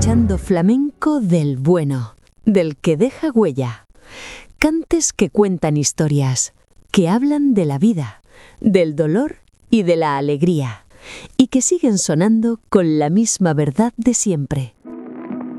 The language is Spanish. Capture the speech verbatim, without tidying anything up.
escuchando flamenco del bueno, del que deja huella. Cantes que cuentan historias, que hablan de la vida, del dolor y de la alegría, y que siguen sonando con la misma verdad de siempre.